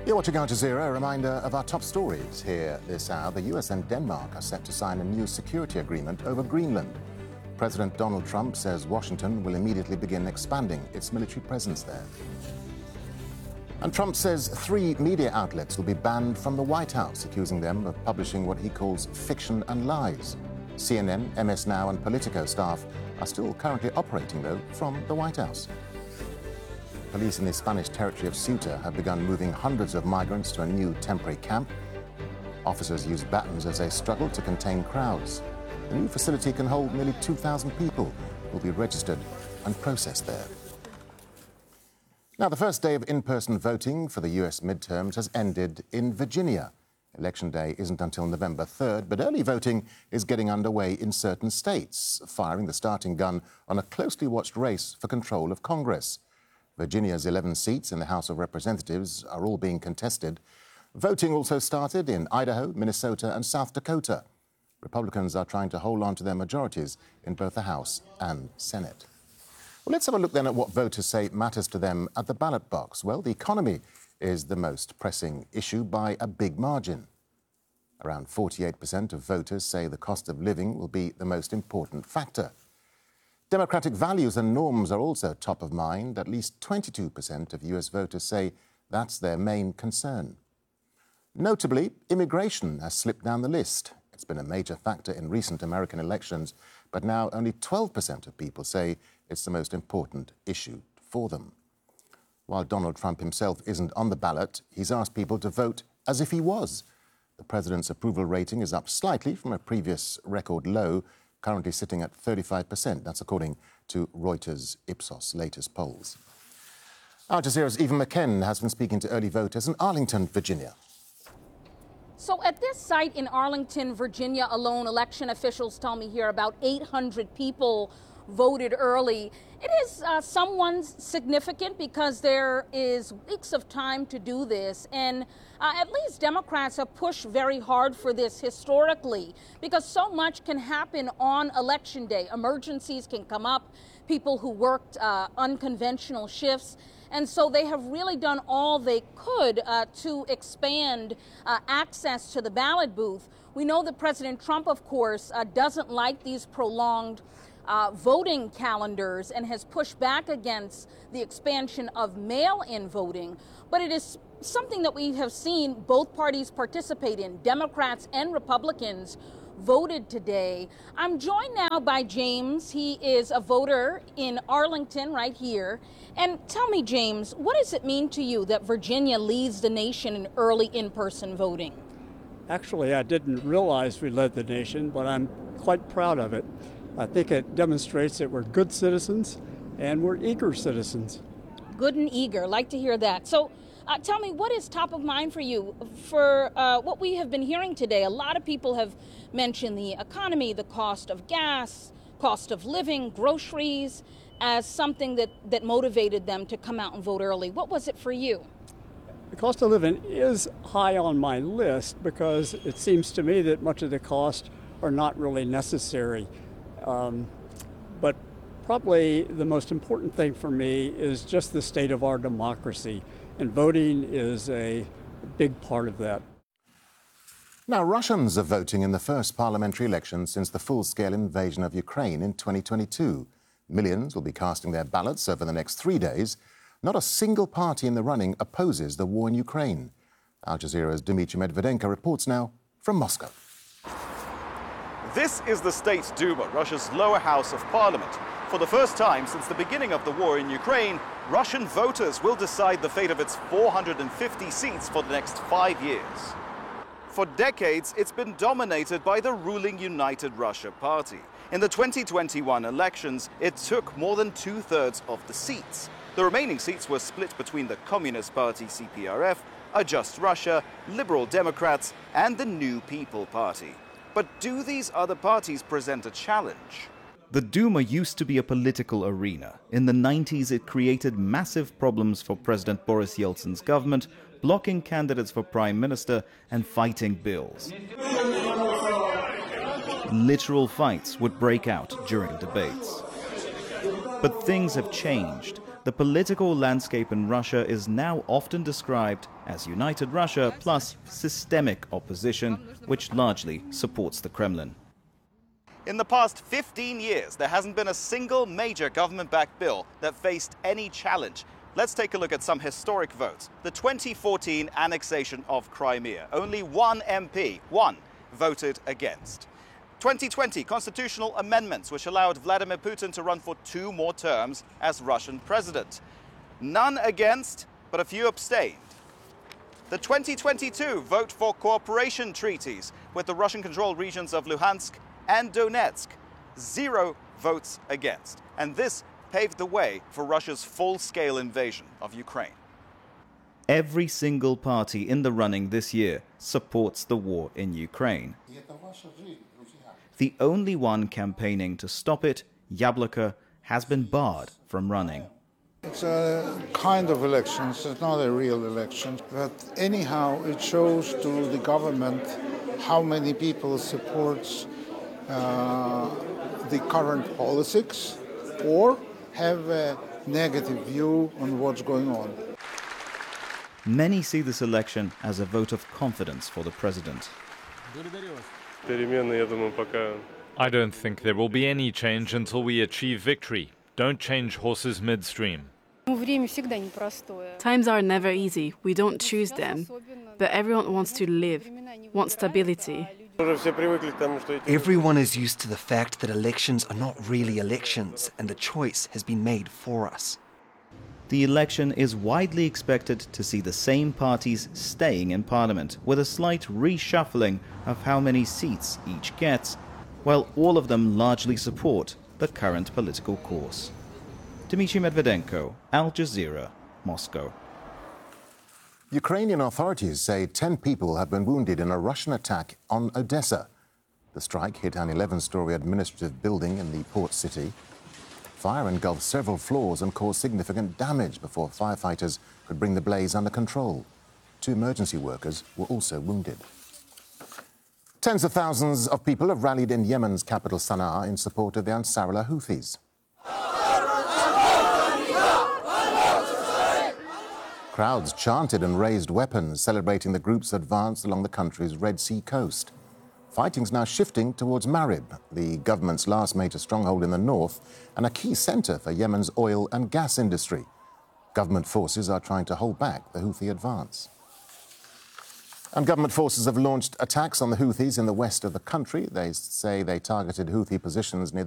You're watching Al Jazeera. A reminder of our top stories here this hour. The US and Denmark are set to sign a new security agreement over Greenland. President Donald Trump says Washington will immediately begin expanding its military presence there. And Trump says 3 media outlets will be banned from the White House, accusing them of publishing what he calls fiction and lies. CNN, MS Now and Politico staff are still currently operating, though, from the White House. Police in the Spanish territory of Ceuta have begun moving hundreds of migrants to a new temporary camp. Officers use batons as they struggle to contain crowds. The new facility can hold nearly 2,000 people who will be registered and processed there. Now, the first day of in-person voting for the US midterms has ended in Virginia. Election day isn't until November 3rd, but early voting is getting underway in certain states, firing the starting gun on a closely watched race for control of Congress. Virginia's 11 seats in the House of Representatives are all being contested. Voting also started in Idaho, Minnesota and South Dakota. Republicans are trying to hold on to their majorities in both the House and Senate. Well, let's have a look then at what voters say matters to them at the ballot box. Well, the economy is the most pressing issue by a big margin. Around 48% of voters say the cost of living will be the most important factor. Democratic values and norms are also top of mind. At least 22% of US voters say that's their main concern. Notably, immigration has slipped down the list. It's been a major factor in recent American elections, but now only 12% of people say it's the most important issue for them. While Donald Trump himself isn't on the ballot, he's asked people to vote as if he was. The president's approval rating is up slightly from a previous record low, currently sitting at 35%. That's according to Reuters' Ipsos latest polls. Al Jazeera's Eva McKen has been speaking to early voters in Arlington, Virginia. So at this site in Arlington, Virginia alone, election officials tell me here about 800 people voted early. It is somewhat significant because there is weeks of time to do this, and at least Democrats have pushed very hard for this historically because so much can happen on Election Day. Emergencies can come up, people who worked unconventional shifts, and so they have really done all they could to expand access to the ballot booth. We know that President Trump, of course, doesn't like these prolonged voting calendars and has pushed back against the expansion of mail-in voting. But it is something that we have seen both parties participate in. Democrats and Republicans voted today. I'm joined now by James. He is a voter in Arlington right here. And tell me, James, what does it mean to you that Virginia leads the nation in early in-person voting? Actually, I didn't realize we led the nation, but I'm quite proud of it. I think it demonstrates that we're good citizens and we're eager citizens. Good and eager. Like to hear that. So tell me, what is top of mind for you for what we have been hearing today? A lot of people have mentioned the economy, the cost of gas, cost of living, groceries, as something that motivated them to come out and vote early. What was it for you? The cost of living is high on my list because it seems to me that much of the costs are not really necessary. But probably the most important thing for me is just the state of our democracy, and voting is a big part of that. Now, Russians are voting in the first parliamentary election since the full-scale invasion of Ukraine in 2022. Millions will be casting their ballots over the next 3 days. Not a single party in the running opposes the war in Ukraine. Al Jazeera's Dmitry Medvedenko reports now from Moscow. This is the State Duma, Russia's lower house of parliament. For the first time since the beginning of the war in Ukraine, Russian voters will decide the fate of its 450 seats for the next 5 years. For decades, it's been dominated by the ruling United Russia Party. In the 2021 elections, it took more than 2/3 of the seats. The remaining seats were split between the Communist Party CPRF, A Just Russia, Liberal Democrats, and the New People Party. But do these other parties present a challenge? The Duma used to be a political arena. In the 90s, it created massive problems for President Boris Yeltsin's government, blocking candidates for prime minister and fighting bills. Literal fights would break out during debates. But things have changed. The political landscape in Russia is now often described as united Russia plus systemic opposition, which largely supports the Kremlin. In the past 15 years, there hasn't been a single major government-backed bill that faced any challenge. Let's take a look at some historic votes. The 2014 annexation of Crimea. Only one MP, voted against. 2020 constitutional amendments which allowed Vladimir Putin to run for 2 more terms as Russian president. None against, but a few abstained. The 2022 vote for cooperation treaties with the Russian-controlled regions of Luhansk and Donetsk. 0 votes against. And this paved the way for Russia's full-scale invasion of Ukraine. Every single party in the running this year supports the war in Ukraine. The only one campaigning to stop it, Yabloko, has been barred from running. It's a kind of elections, it's not a real election, but anyhow it shows to the government how many people supports the current politics or have a negative view on what's going on. Many see this election as a vote of confidence for the president. I don't think there will be any change until we achieve victory. Don't change horses midstream. Times are never easy. We don't choose them. But everyone wants to live, wants stability. Everyone is used to the fact that elections are not really elections, and the choice has been made for us. The election is widely expected to see the same parties staying in parliament, with a slight reshuffling of how many seats each gets, while all of them largely support the current political course. Dmitry Medvedenko, Al Jazeera, Moscow. Ukrainian authorities say 10 people have been wounded in a Russian attack on Odessa. The strike hit an 11-story administrative building in the port city. Fire engulfed several floors and caused significant damage before firefighters could bring the blaze under control. 2 emergency workers were also wounded. Tens of thousands of people have rallied in Yemen's capital Sana'a in support of the Ansarullah Houthis. Crowds chanted and raised weapons, celebrating the group's advance along the country's Red Sea coast. Fighting's now shifting towards Marib, the government's last major stronghold in the north and a key centre for Yemen's oil and gas industry. Government forces are trying to hold back the Houthi advance. And government forces have launched attacks on the Houthis in the west of the country. They say they targeted Houthi positions near